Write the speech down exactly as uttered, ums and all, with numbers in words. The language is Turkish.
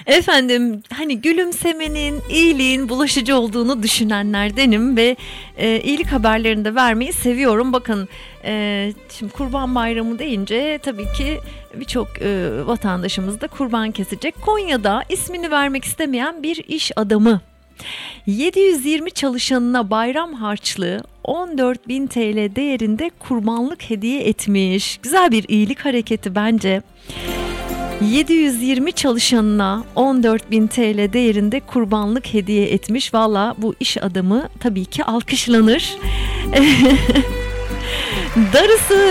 Efendim, hani gülümsemenin, iyiliğin bulaşıcı olduğunu düşünenlerdenim ve e, iyilik haberlerini de vermeyi seviyorum. Bakın, e, şimdi Kurban Bayramı deyince tabii ki birçok e, vatandaşımız da kurban kesecek. Konya'da ismini vermek istemeyen bir iş adamı yedi yüz yirmi çalışanına bayram harçlığı on dört bin T L değerinde kurbanlık hediye etmiş. Güzel bir iyilik hareketi bence. yedi yüz yirmi çalışanına on dört bin T L değerinde kurbanlık hediye etmiş. Valla bu iş adamı tabii ki alkışlanır. Darısı